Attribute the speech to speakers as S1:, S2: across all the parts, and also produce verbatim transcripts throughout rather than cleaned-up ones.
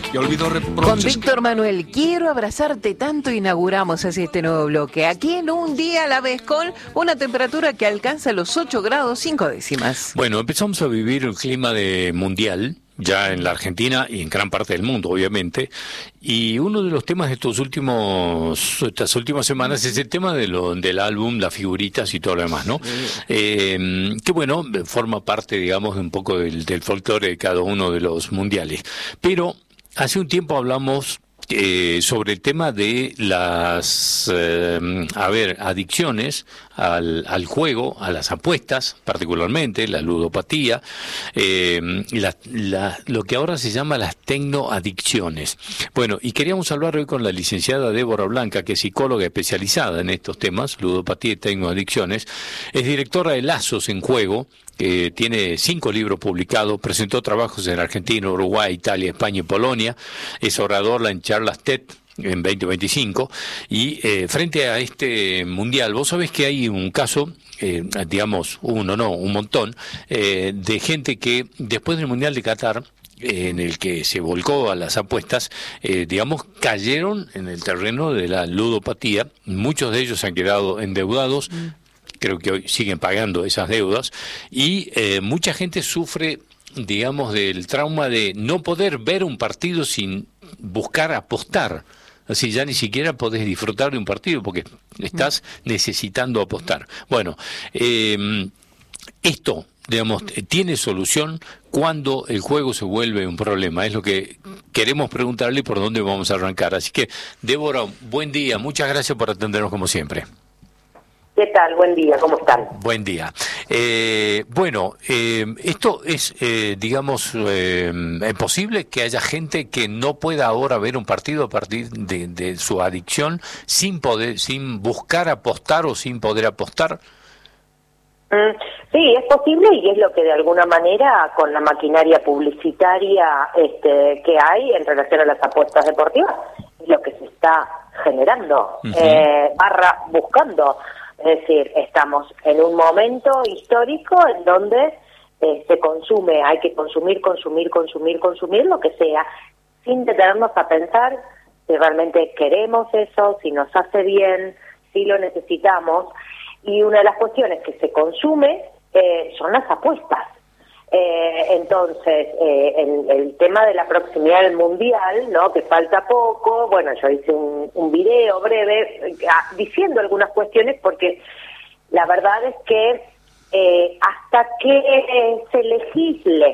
S1: y olvido reproches.
S2: Con Víctor Manuel, quiero abrazarte tanto, inauguramos así este nuevo bloque. Aquí en un día a la vez con una temperatura que alcanza los ocho grados cinco décimas.
S3: Bueno, empezamos a vivir un clima de mundial, ya en la Argentina y en gran parte del mundo, obviamente, y uno de los temas de estos últimos, estas últimas semanas es el tema de lo, del álbum, las figuritas y todo lo demás, ¿no? Eh, que bueno, forma parte, digamos, un poco del, del folclore de cada uno de los mundiales. Pero hace un tiempo hablamos Eh, sobre el tema de las, eh, a ver, adicciones al, al juego, a las apuestas, particularmente, la ludopatía, eh, la, la, lo que ahora se llama las tecnoadicciones. Bueno, y queríamos hablar hoy con la licenciada Débora Blanca, que es psicóloga especializada en estos temas, ludopatía y tecnoadicciones, es directora de Lazos en Juego, que tiene cinco libros publicados, presentó trabajos en Argentina, Uruguay, Italia, España y Polonia, es oradora en charlas TED en veinte veinticinco, y eh, frente a este mundial, vos sabés que hay un caso, eh, digamos, uno no, un montón, eh, de gente que después del mundial de Qatar, eh, en el que se volcó a las apuestas, eh, digamos, cayeron en el terreno de la ludopatía, muchos de ellos han quedado endeudados, mm. creo que hoy siguen pagando esas deudas, y eh, mucha gente sufre, digamos, del trauma de no poder ver un partido sin buscar apostar. Así ya ni siquiera podés disfrutar de un partido porque estás necesitando apostar. Bueno, eh, esto, digamos, tiene solución cuando el juego se vuelve un problema. Es lo que queremos preguntarle y por dónde vamos a arrancar. Así que, Débora, buen día. Muchas gracias por atendernos como siempre.
S4: ¿Qué tal? Buen día, ¿cómo están?
S3: Buen día. Eh, bueno, eh, esto es, eh, digamos, eh, ¿es posible que haya gente que no pueda ahora ver un partido a partir de, de su adicción sin poder, sin buscar apostar o sin poder apostar?
S4: Mm, sí, es posible y es lo que de alguna manera con la maquinaria publicitaria este, que hay en relación a las apuestas deportivas es lo que se está generando, uh-huh. eh, barra buscando. Es decir, estamos en un momento histórico en donde eh, se consume, hay que consumir, consumir, consumir, consumir lo que sea, sin detenernos a pensar si realmente queremos eso, si nos hace bien, si lo necesitamos. Y una de las cuestiones que se consume eh, son las apuestas. Eh, entonces, eh, el, el tema de la proximidad del mundial, ¿no? Que falta poco, bueno, yo hice un, un video breve eh, diciendo algunas cuestiones porque la verdad es que eh, hasta que eh, se legisle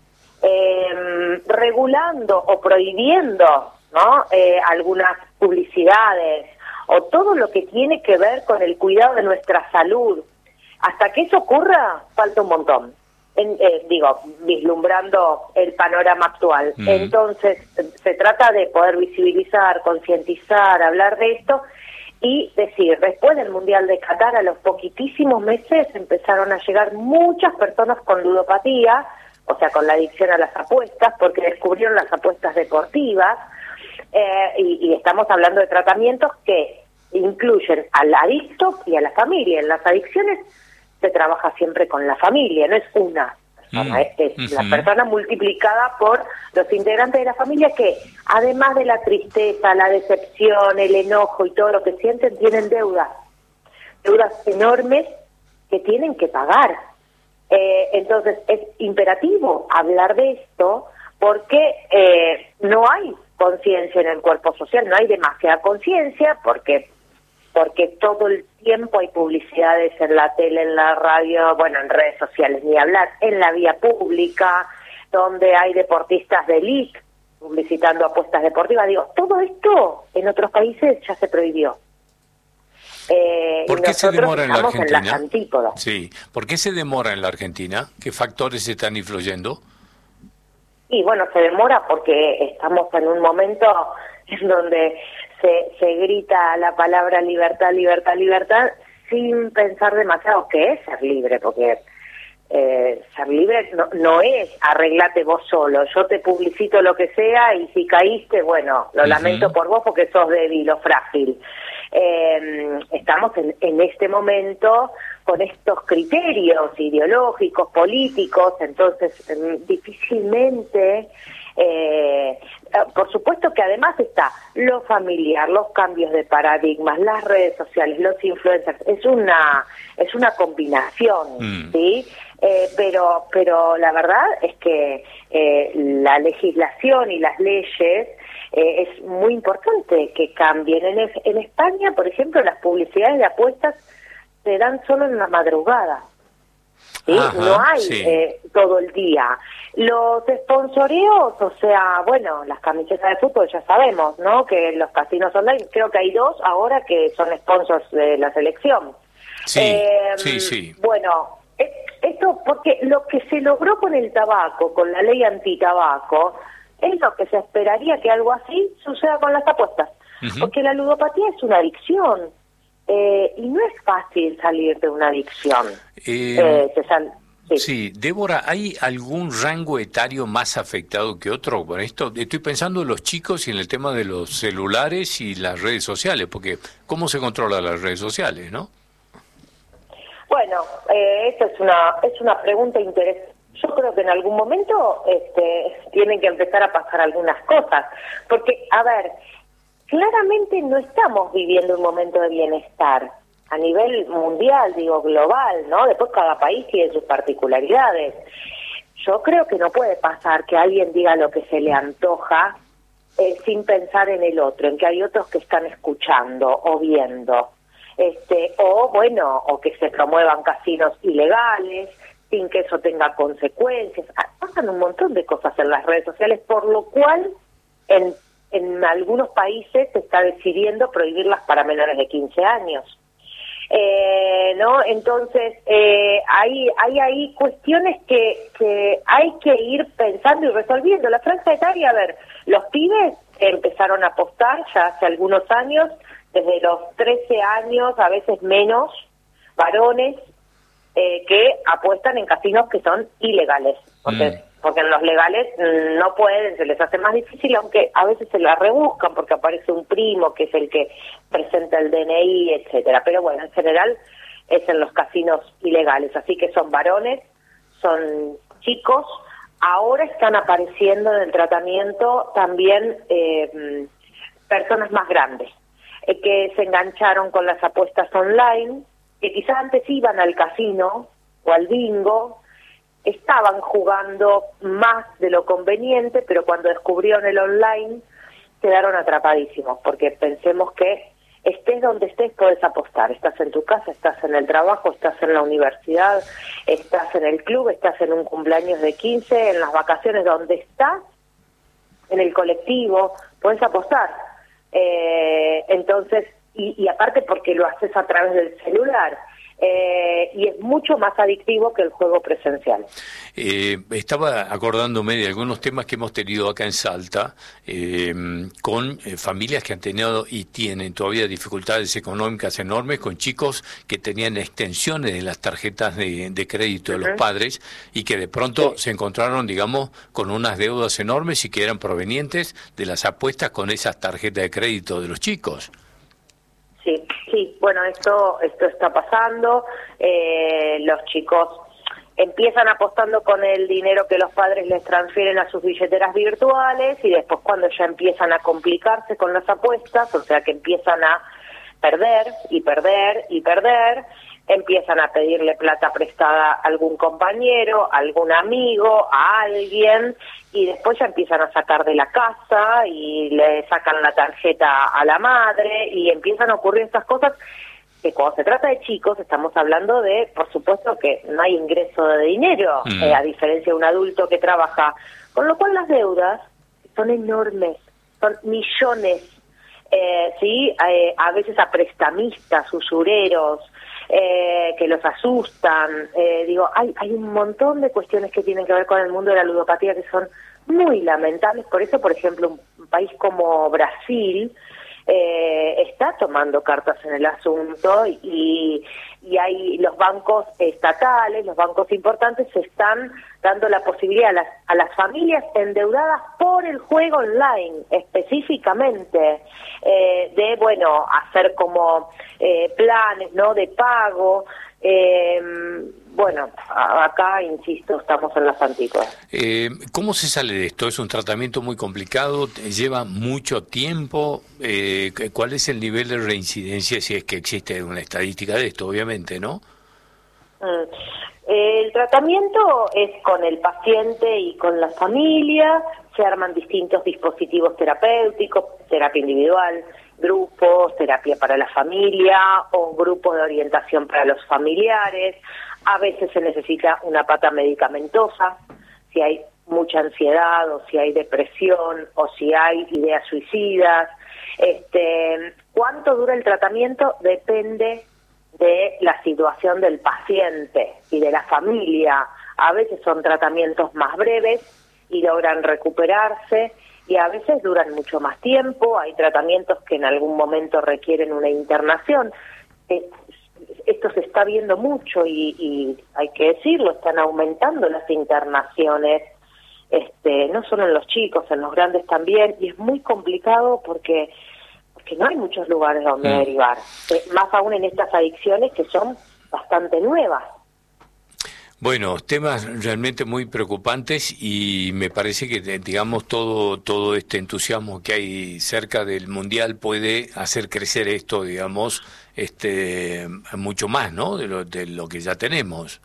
S4: eh, regulando o prohibiendo, ¿no? Eh, algunas publicidades o todo lo que tiene que ver con el cuidado de nuestra salud, hasta que eso ocurra, falta un montón. En, eh, digo, vislumbrando el panorama actual. Mm. Entonces, se trata de poder visibilizar, concientizar, hablar de esto y decir, después del Mundial de Qatar, a los poquitísimos meses empezaron a llegar muchas personas con ludopatía, o sea, con la adicción a las apuestas, porque descubrieron las apuestas deportivas, eh, y, y estamos hablando de tratamientos que incluyen al adicto y a la familia. En las adicciones se trabaja siempre con la familia, no es una persona, mm. es, es uh-huh. la persona multiplicada por los integrantes de la familia que, además de la tristeza, la decepción, el enojo y todo lo que sienten, tienen deudas, deudas enormes que tienen que pagar. Eh, entonces es imperativo hablar de esto porque eh, no hay conciencia en el cuerpo social, no hay demasiada conciencia porque porque todo el tiempo hay publicidades en la tele, en la radio, bueno, en redes sociales, ni hablar, en la vía pública, donde hay deportistas de élite publicitando apuestas deportivas. Digo, todo esto en otros países ya se prohibió. Eh,
S3: ¿Por qué se demora en la Argentina?
S4: En las antípodas.
S3: Sí, ¿por qué se demora en la Argentina? ¿Qué factores están influyendo?
S4: Y bueno, se demora porque estamos en un momento en donde se, se grita la palabra libertad, libertad, libertad, sin pensar demasiado qué es ser libre, porque eh, ser libre no, no es arreglate vos solo, yo te publicito lo que sea y si caíste, bueno, lo uh-huh. lamento por vos porque sos débil o frágil. Eh, estamos en, en este momento con estos criterios ideológicos, políticos, entonces difícilmente, eh, por supuesto que además está lo familiar, los cambios de paradigmas, las redes sociales, los influencers, es una es una combinación, mm. ¿sí? Eh, pero pero la verdad es que eh, la legislación y las leyes eh, es muy importante que cambien. En, en España, por ejemplo, las publicidades de apuestas se dan solo en la madrugada, ¿sí? Ajá, no hay sí. eh, todo el día. Los sponsoreos, o sea, bueno, las camisetas de fútbol ya sabemos, ¿no? Que los casinos online, creo que hay dos ahora que son sponsors de la selección.
S3: Sí, eh, sí, sí.
S4: Bueno, esto porque lo que se logró con el tabaco, con la ley antitabaco, es lo que se esperaría que algo así suceda con las apuestas. Uh-huh. Porque la ludopatía es una adicción. Eh, y no es fácil salir de una adicción.
S3: Eh,
S4: eh, se sal... sí.
S3: sí, Débora, ¿hay algún rango etario más afectado que otro? Bueno, esto estoy pensando en los chicos y en el tema de los celulares y las redes sociales, porque ¿cómo se controlan las redes sociales, no?
S4: Bueno, eh, esta es una es una pregunta interesante. Yo creo que en algún momento este, tienen que empezar a pasar algunas cosas, porque, a ver, claramente no estamos viviendo un momento de bienestar a nivel mundial, digo, global, ¿no? Después cada país tiene sus particularidades. Yo creo que no puede pasar que alguien diga lo que se le antoja eh, sin pensar en el otro, en que hay otros que están escuchando o viendo. Este, o, bueno, o que se promuevan casinos ilegales sin que eso tenga consecuencias. Pasan un montón de cosas en las redes sociales, por lo cual en En algunos países se está decidiendo prohibirlas para menores de quince años. Eh, ¿no? Entonces, eh, hay, hay ahí cuestiones que, que hay que ir pensando y resolviendo. La franja etaria, a ver, los pibes empezaron a apostar ya hace algunos años, desde los trece años, a veces menos, varones, eh, que apuestan en casinos que son ilegales. Porque mm. porque en los legales no pueden, se les hace más difícil, aunque a veces se la rebuscan porque aparece un primo que es el que presenta el D N I, etcétera. Pero bueno, en general es en los casinos ilegales, así que son varones, son chicos. Ahora están apareciendo en el tratamiento también eh, personas más grandes, eh, que se engancharon con las apuestas online, que quizás antes iban al casino o al bingo, estaban jugando más de lo conveniente, pero cuando descubrieron el online quedaron atrapadísimos, porque pensemos que estés donde estés podés apostar. Estás en tu casa, estás en el trabajo, estás en la universidad, estás en el club, estás en un cumpleaños de quince, en las vacaciones, donde estás, en el colectivo, podés apostar. Eh, entonces, y, y aparte porque lo haces a través del celular. Eh, y es mucho más adictivo que el juego presencial.
S3: Eh, estaba acordándome de algunos temas que hemos tenido acá en Salta, eh, con eh, familias que han tenido y tienen todavía dificultades económicas enormes, con chicos que tenían extensiones de las tarjetas de, de crédito de uh-huh. los padres y que de pronto sí. se encontraron, digamos, con unas deudas enormes y que eran provenientes de las apuestas con esas tarjetas de crédito de los chicos.
S4: Sí, sí, bueno, esto esto está pasando, eh, los chicos empiezan apostando con el dinero que los padres les transfieren a sus billeteras virtuales y después cuando ya empiezan a complicarse con las apuestas, o sea que empiezan a perder y perder y perder, empiezan a pedirle plata prestada a algún compañero, a algún amigo, a alguien, y después ya empiezan a sacar de la casa y le sacan la tarjeta a la madre y empiezan a ocurrir estas cosas que cuando se trata de chicos estamos hablando de, por supuesto que no hay ingreso de dinero, mm. eh, a diferencia de un adulto que trabaja, con lo cual las deudas son enormes, son millones, eh, sí, eh, a veces a prestamistas, usureros, Eh, que los asustan, eh, digo, hay hay un montón de cuestiones que tienen que ver con el mundo de la ludopatía que son muy lamentables. Por eso, por ejemplo, un, un país como Brasil eh, está tomando cartas en el asunto y, y hay los bancos estatales, los bancos importantes se están dando la posibilidad a las, a las familias endeudadas por el juego online específicamente eh, de, bueno, hacer como eh, planes, ¿no?, de pago Eh, bueno, a- acá, insisto, estamos en las antípodas.
S3: Eh, ¿Cómo se sale de esto? ¿Es un tratamiento muy complicado? ¿Lleva mucho tiempo? Eh, ¿Cuál es el nivel de reincidencia, si es que existe una estadística de esto, obviamente, no?
S4: Mm. El tratamiento es con el paciente y con la familia, se arman distintos dispositivos terapéuticos, terapia individual, grupos, terapia para la familia o grupos de orientación para los familiares. A veces se necesita una pata medicamentosa, si hay mucha ansiedad o si hay depresión o si hay ideas suicidas. Este, ¿cuánto dura el tratamiento? Depende de la situación del paciente y de la familia. A veces son tratamientos más breves y logran recuperarse, y a veces duran mucho más tiempo. Hay tratamientos que en algún momento requieren una internación. Eh, esto se está viendo mucho y, y hay que decirlo, están aumentando las internaciones, este, no solo en los chicos, en los grandes también, y es muy complicado porque que no hay muchos lugares donde mm. derivar, eh, más aún en estas adicciones que son bastante nuevas.
S3: Bueno, temas realmente muy preocupantes, y me parece que, digamos, todo todo este entusiasmo que hay cerca del Mundial puede hacer crecer esto, digamos, este mucho más, ¿no?, de lo, de lo que ya tenemos.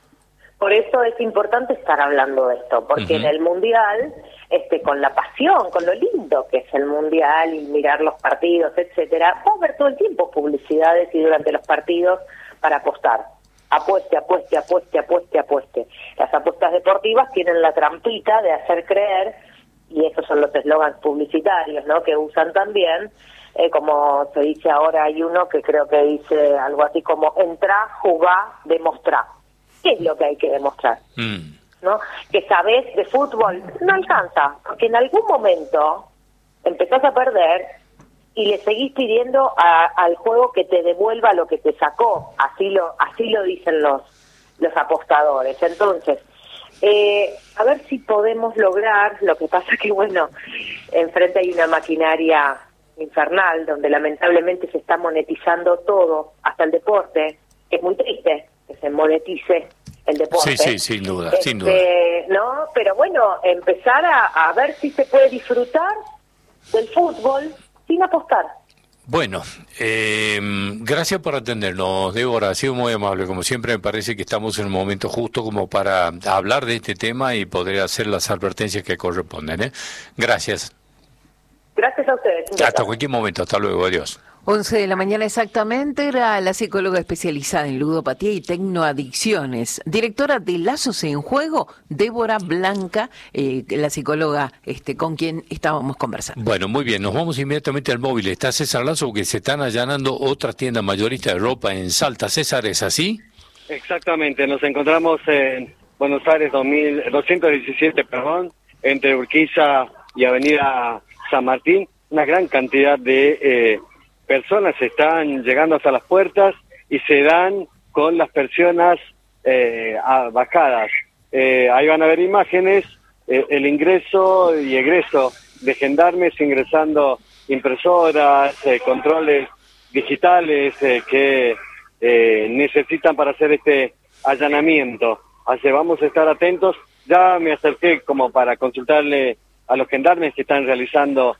S4: Por eso es importante estar hablando de esto, porque uh-huh. en el Mundial, este, con la pasión, con lo lindo que es el Mundial y mirar los partidos, etcétera, vos ver todo el tiempo publicidades y durante los partidos para apostar. Apueste, apueste, apueste, apueste, apueste. Las apuestas deportivas tienen la trampita de hacer creer, y esos son los eslogans publicitarios, ¿no?, que usan también, eh, como se dice ahora, hay uno que creo que dice algo así como: entrá, jugá, demostrá. ¿Qué es lo que hay que demostrar? Mm. ¿No? Que sabés de fútbol, no alcanza, porque en algún momento empezás a perder y le seguís pidiendo a, al juego que te devuelva lo que te sacó. Así lo así lo dicen los los apostadores. Entonces, eh, a ver si podemos lograr. Lo que pasa que, bueno, enfrente hay una maquinaria infernal donde lamentablemente se está monetizando todo, hasta el deporte. Es muy triste que se monetice el deporte.
S3: Sí, sí, sin duda,
S4: este,
S3: sin duda.
S4: ¿No? Pero bueno, empezar a, a ver si se puede disfrutar del fútbol sin apostar.
S3: Bueno, eh, gracias por atendernos, Débora, ha sido muy amable. Como siempre, me parece que estamos en un momento justo como para hablar de este tema y poder hacer las advertencias que corresponden, ¿eh? Gracias.
S4: Gracias a ustedes.
S3: Hasta cualquier momento, hasta luego, adiós.
S2: once de la mañana exactamente, era la psicóloga especializada en ludopatía y tecnoadicciones, directora de Lazos en Juego, Débora Blanca, eh, la psicóloga este, con quien estábamos conversando.
S3: Bueno, muy bien, nos vamos inmediatamente al móvil. Está César Lazo, que se están allanando otras tiendas mayoristas de ropa en Salta. César, ¿es así?
S1: Exactamente, nos encontramos en Buenos Aires dos mil doscientos diecisiete, perdón, entre Urquiza y Avenida San Martín. Una gran cantidad de eh, personas están llegando hasta las puertas y se dan con las persianas eh, bajadas. Eh, ahí van a ver imágenes, eh, el ingreso y egreso de gendarmes ingresando impresoras, eh, controles digitales eh, que eh, necesitan para hacer este allanamiento. Así vamos a estar atentos. Ya me acerqué como para consultarle a los gendarmes que están realizando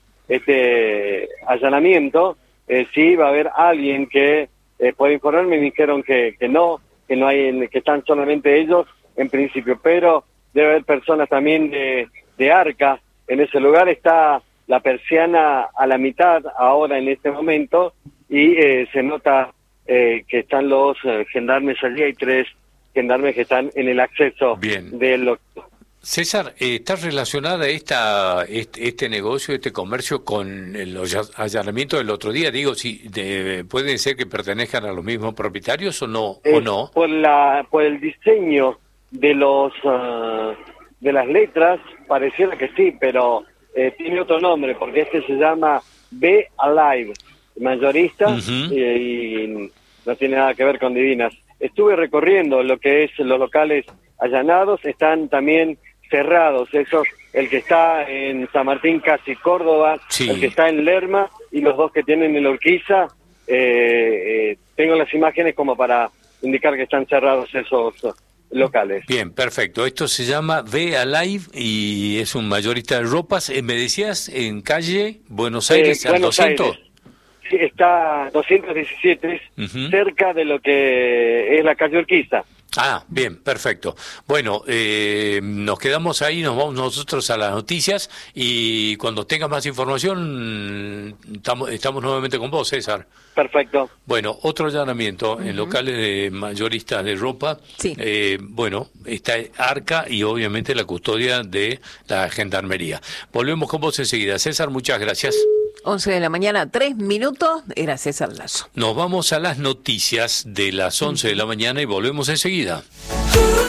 S1: este allanamiento. Eh, sí, va a haber alguien que eh, puede informarme. Me dijeron que, que no, que no hay, que están solamente ellos en principio, pero debe haber personas también de, de Arca. En ese lugar está la persiana a la mitad ahora en este momento y eh, se nota eh, que están los eh, gendarmes allí. Hay tres gendarmes que están en el acceso
S3: Bien.
S1: del local.
S3: César, eh, ¿está relacionada esta este, este negocio, este comercio con los allanamientos del otro día? Digo, si de, puede ser que pertenezcan a los mismos propietarios o no,
S1: Eh,
S3: o no.
S1: Por la por el diseño de los uh, de las letras pareciera que sí, pero eh, tiene otro nombre porque este se llama Be Alive, mayorista. Uh-huh. y, y no tiene nada que ver con Divinas. Estuve recorriendo lo que es los locales allanados, están también cerrados, esos, el que está en San Martín, casi Córdoba, sí. El que está en Lerma y los dos que tienen en Urquiza. Eh, eh, tengo las imágenes como para indicar que están cerrados esos locales.
S3: Bien, perfecto. Esto se llama Ve Alive y es un mayorista de ropas. Eh, me decías en calle Buenos Aires,
S1: Eh,
S3: al
S1: Buenos
S3: doscientos.
S1: Aires. Sí, está doscientos diecisiete,
S3: Ujú.
S1: cerca de lo que es la calle Urquiza.
S3: Ah, bien, perfecto. Bueno, eh, nos quedamos ahí, nos vamos nosotros a las noticias y cuando tengas más información estamos, estamos nuevamente con vos, César.
S1: Perfecto.
S3: Bueno, otro allanamiento en locales de mayoristas de ropa.
S2: Sí.
S3: Eh, bueno, está Arca y obviamente la custodia de la Gendarmería. Volvemos con vos enseguida. César, muchas gracias.
S2: once de la mañana, tres minutos, era César Lazo.
S3: Nos vamos a las noticias de las once de la mañana y volvemos enseguida.